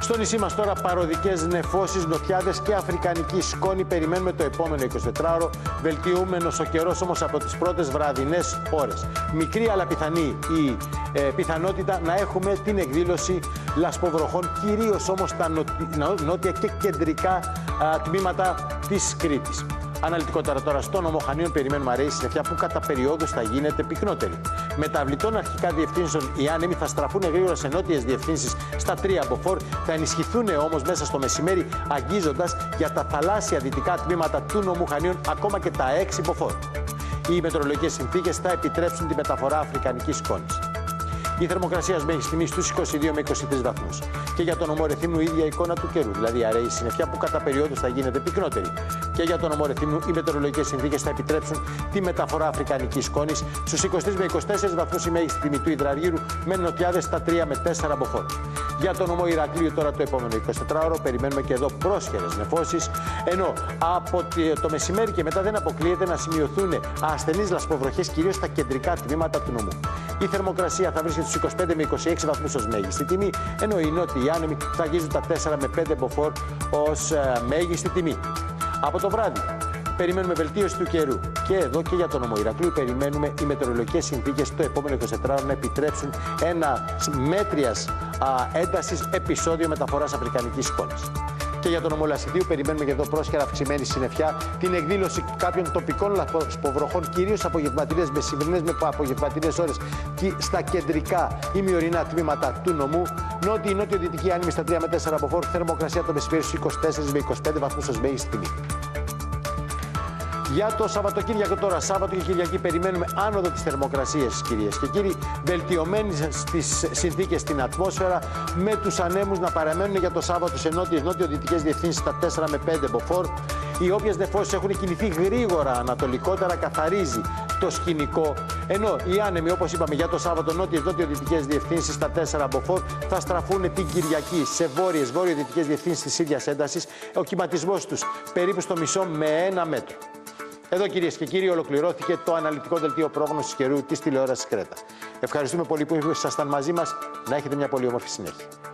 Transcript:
Στο νησί μας τώρα παροδικές νεφώσεις, νοτιάδες και αφρικανική σκόνη. Περιμένουμε το επόμενο 24ωρο. Βελτιούμενος ο καιρός όμως από τις πρώτες βραδινές ώρες. Μικρή αλλά πιθανή η πιθανότητα να έχουμε την εκδήλωση λασποβροχών, κυρίως όμως τα νότια και κεντρικά τμήματα της Κρήτης. Αναλυτικότερα τώρα στον νομό Χανίων περιμένουμε αραιή συννεφιά που κατά περιόδους θα γίνεται πυκνότερη. Μεταβλητών αρχικά διευθύνσεων οι άνεμοι θα στραφούν γρήγορα σε νότιες διευθύνσεις στα 3 μποφόρ, θα ενισχυθούν όμως μέσα στο μεσημέρι, αγγίζοντας για τα θαλάσσια δυτικά τμήματα του νομού Χανίων ακόμα και τα 6 μποφόρ. Οι μετεωρολογικές συνθήκες θα επιτρέψουν τη μεταφορά αφρικανικής σκόνης. Η θερμοκρασία μέγιστη τιμή στους 22 με 23 βαθμούς. Και για τον νομό Ρεθύμνου η ίδια εικόνα του καιρού, δηλαδή αραιή συννεφιά που κατά περιόδους θα γίνεται πυκνότερη. Και για τον νομό Ρεθύμνου οι μετεωρολογικές συνθήκες θα επιτρέψουν τη μεταφορά αφρικανικής σκόνης στους 23 με 24 βαθμούς η μέγιστη τιμή του υδραργύρου με νοτιάδες στα 3 με 4 μποφόρ. Για τον νομό Ηρακλείου τώρα το επόμενο 24ωρο περιμένουμε και εδώ πρόσχερες νεφώσεις, ενώ από το μεσημέρι και μετά δεν αποκλείεται να σημειωθούν ασθενείς λασποβροχές κυρίως στα κεντρικά τμήματα του νομού. Η θερμοκρασία θα βρίσκεται στους 25 με 26 βαθμούς ως μέγιστη τιμή, ενώ οι νότιοι άνεμοι θα αγγίζουν τα 4 με 5 μποφόρ ως μέγιστη τιμή. Από το βράδυ περιμένουμε βελτίωση του καιρού. Και εδώ και για τον νομό Ηρακλείου περιμένουμε οι μετεωρολογικές συνθήκες το επόμενο 24ωρο να επιτρέψουν ένα μέτριας έντασης επεισόδιο μεταφοράς αφρικανικής σκόνης. Και για τον νομό Λασιδίου περιμένουμε και εδώ πρόσχερα αυξημένη συννεφιά, την εκδήλωση κάποιων τοπικών λασποβροχών, κυρίως απογευματινές, μεσημερινές με απογευματινές ώρες στα κεντρικά ημιορεινά τμήματα του νομού. Νότιοι νότιο-δυτικοί άνεμοι στα 3 με 4 μποφόρ, θερμοκρασία το μεσημέρι στους 24 με 25 βαθμούς ως μέγιστη τιμή. Για το Σαββατοκύριακο τώρα, Σάββατο και Κυριακή, περιμένουμε άνοδο της θερμοκρασίας, κυρίες και κύριοι, βελτιωμένες στις συνθήκες στην ατμόσφαιρα, με τους ανέμους να παραμένουν για το Σάββατο σε νότιο-δυτικές διευθύνσεις στα 4 με 5 μποφόρ. Οι όποιες νεφώσεις έχουν κινηθεί γρήγορα ανατολικότερα, καθαρίζει το σκηνικό. Ενώ οι άνεμοι, όπως είπαμε, για το Σάββατο νότιο-δυτικές διευθύνσεις στα 4 μποφόρ θα στραφούν την Κυριακή σε βόρειο-δυτικές διευθύνσεις της ίδιας έντασης. Ο κυματισμός τους περίπου στο μισό με 1 μέτρο. Εδώ, κυρίες και κύριοι, ολοκληρώθηκε το αναλυτικό δελτίο πρόγνωσης καιρού της τηλεόρασης Κρέτα. Ευχαριστούμε πολύ που ήσασταν μαζί μας. Να έχετε μια πολύ όμορφη συνέχεια.